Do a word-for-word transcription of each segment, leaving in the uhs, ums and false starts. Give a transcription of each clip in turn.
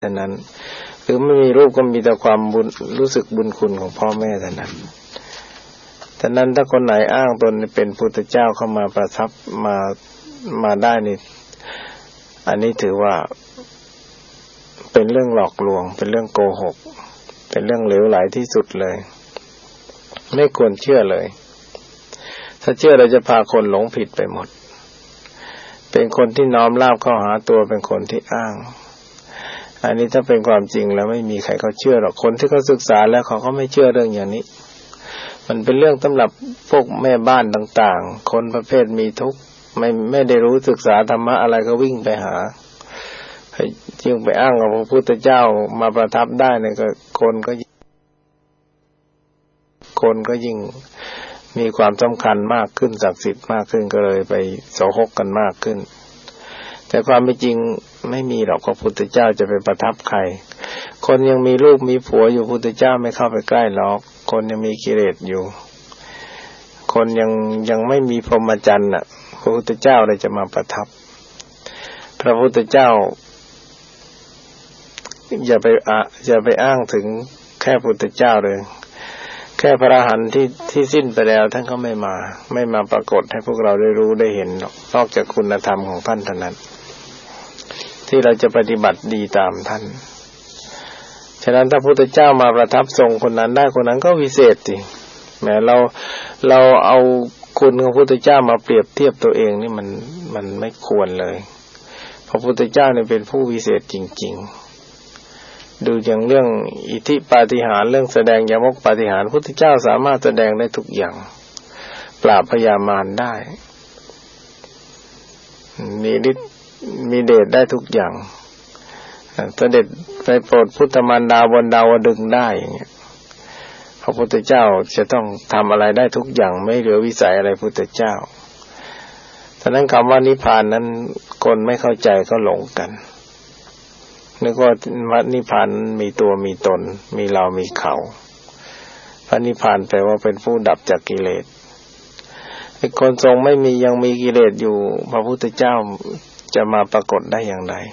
ฉะนั้นคือไม่มีรูปก็มีแต่ความบุญรู้สึกบุญคุณของพ่อแม่เท่านั้นฉะนั้นถ้าคนไหนอ้างตนเป็นพุทธเจ้าเข้ามาประทับมามาได้นี่อันนี้ถือว่าเป็นเรื่องหลอกลวงเป็นเรื่องโกหกเป็นเรื่องเหลวไหลที่สุดเลยไม่ควรเชื่อเลยถ้าเชื่อเราจะพาคนหลงผิดไปหมดเป็นคนที่น้อมลาบเข้าหาตัวเป็นคนที่อ้างอันนี้ถ้าเป็นความจริงแล้วไม่มีใครเขาเชื่อหรอกคนที่เขาศึกษาแล้วเขาก็ไม่เชื่อเรื่องอย่างนี้มันเป็นเรื่องสำหรับพวกแม่บ้านต่างๆคนประเภทมีทุกข์ไม่ไม่ได้รู้ศึกษาธรรมะอะไรก็วิ่งไปหายิ่งไปอ้างกับพระพุทธเจ้ามาประทับได้เนี่ยก็คนก็คนก็ยิ่งมีความสำคัญมากขึ้นศักดิ์สิทธิ์มากขึ้นก็เลยไปโสหกกันมากขึ้นแต่ความเป็นจริงไม่มีหรอกพระพุทธเจ้าจะไปประทับใครคนยังมีลูกมีผัวอยู่พระพุทธเจ้าไม่เข้าไปใกล้หรอกคนยังมีกิเลสอยู่คนยังยังไม่มีพรหมจรรย์น่ะพระพุทธเจ้าเลยจะมาประทับพระพุทธเจ้าอย่าไปอ่ะอย่าไปอ้างถึงแค่พุทธเจ้าเลยแค่พระอรหันต์ที่ที่สิ้นไปแล้วท่านก็ไม่มาไม่มาปรากฏให้พวกเราได้รู้ได้เห็นนอกจากคุณธรรมของท่านเท่านั้นที่เราจะปฏิบัติดีตามท่านฉะนั้นถ้าพุทธเจ้ามาประทับทรงคนนั้นได้คนนั้นก็วิเศษสิแม้เราเราเอาคุณของพุทธเจ้ามาเปรียบเทียบตัวเองนี่มันมันไม่ควรเลยเพราะพุทธเจ้าเนี่ยเป็นผู้วิเศษจริงๆดูอย่างเรื่องอิทธิปาฏิหาริย์เรื่องแสดงยมกปาฏิหาริย์พุทธเจ้าสามารถแสดงได้ทุกอย่างปราบพยามารได้มีฤทธิ์มีเดชได้ทุกอย่างเสด็จไปโปรดพุทธมารดาบนดาวดึงส์ได้อย่างเงี้ยพระพุทธเจ้าจะต้องทำอะไรได้ทุกอย่างไม่เหลือวิสัยอะไรพุทธเจ้าฉะนั้นคำว่านิพพานนั้นคนไม่เข้าใจก็หลงกันนึกว่าพระนิพพานมีตัวมีตนมีเรามีเขาพระนิพพานแปลว่าเป็นผู้ดับจากกิเลสไอ้คนทรงไม่มียังมีกิเลสอยู่พระพุทธเจ้าจะมาปรากฏได้อย่างไร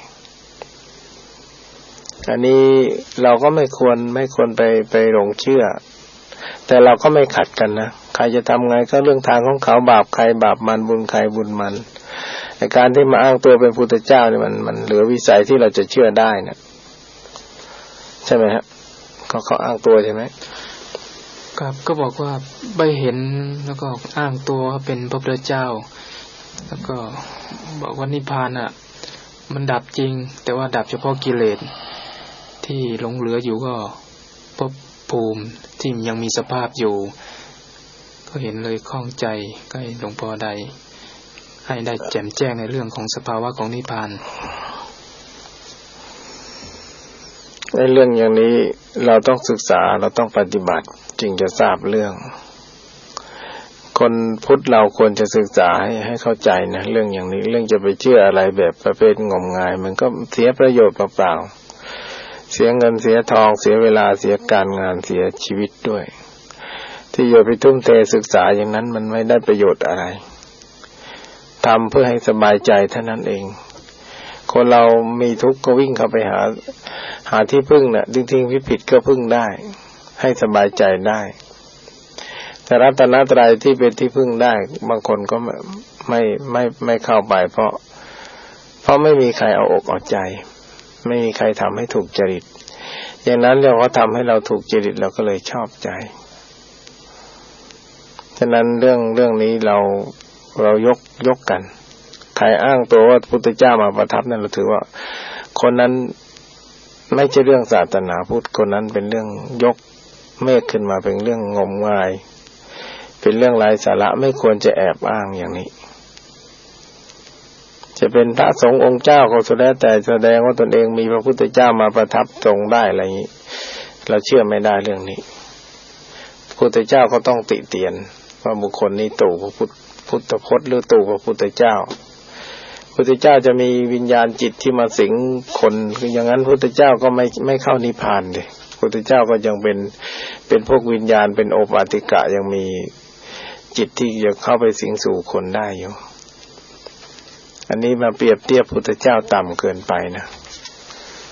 อันนี้เราก็ไม่ควรไม่ควรไปไปหลงเชื่อแต่เราก็ไม่ขัดกันนะใครจะทำไงก็เรื่องทางของเขาบาปใครบาปมันบุญใครบุญมันในการที่มาอ้างตัวเป็นพุทธเจ้าเนี่ยมันมันเหลือวิสัยที่เราจะเชื่อได้นะใช่ไหมฮะเขาเขาอ้างตัวใช่ไหมครับก็บอกว่าไปเห็นแล้วก็อ้างตัวเป็นพระพุทธเจ้าแล้วก็บอกว่านิพพานอ่ะมันดับจริงแต่ว่าดับเฉพาะกิเลสที่หลงเหลืออยู่ก็ภพภูมิที่ยังมีสภาพอยู่ก็เห็นเลยข้องใจก็ให้หลวงพ่อได้ให้ได้แจ่มแจ้งในเรื่องของสภาวะของนิพพานในเรื่องอย่างนี้เราต้องศึกษาเราต้องปฏิบัติจึงจะทราบเรื่องคนพุทธเราควรจะศึกษาให้ให้เข้าใจนะเรื่องอย่างนี้เรื่องจะไปเชื่ออะไรแบบประเภทงมงายมันก็เสียประโยชน์เปล่าๆเสียเงินเสียทองเสียเวลาเสียการงานเสียชีวิตด้วยที่อย่าไปทุ่มเทศึกษาอย่างนั้นมันไม่ได้ประโยชน์อะไรทำเพื่อให้สบายใจเท่านั้นเองคนเรามีทุกข์ก็วิ่งเข้าไปหาหาที่พึ่งน่ะทิ้งๆผิดๆก็พึ่งได้ให้สบายใจได้แต่รัตนตรัยที่เป็นที่พึ่งได้บางคนก็ไม่ไม่ไม่เข้าไปเพราะเพราะไม่มีใครเอาอกเอาใจไม่มีใครทำให้ถูกจริตอย่างนั้นเราก็ทำให้เราถูกจริตเราก็เลยชอบใจฉะนั้นเรื่องเรื่องนี้เราเรายกยกกันใครอ้างตัวว่าพุทธเจ้ามาประทับนั่นเราถือว่าคนนั้นไม่ใช่เรื่องศาสนาพุทธคนนั้นเป็นเรื่องยกเมฆขึ้นมาเป็นเรื่องงมงายเป็นเรื่องไร้สาระไม่ควรจะแอบอ้างอย่างนี้จะเป็นพระสงฆ์องค์เจ้าก็สุดแล้วแต่แสดงว่าตนเองมีพระพุทธเจ้ามาประทับทรงได้อะไรอย่างนี้เราเชื่อไม่ได้เรื่องนี้พระพุทธเจ้าก็ต้องติเตียนว่าบุคคลนี้ตู่พระพุทธพุทธพจน์หรือตู่พระพุทธเจ้าพุทธเจ้าจะมีวิญญาณจิตที่มาสิงคนคืออย่างนั้นพุทธเจ้าก็ไม่ไม่เข้านิพพานดิพุทธเจ้าก็ยังเป็นเป็นพวกวิญญาณเป็นโอปาติกะยังมีจิตที่จะเข้าไปสิงสู่คนได้อยู่อันนี้มาเปรียบเทียบพุทธเจ้าต่ำเกินไปนะ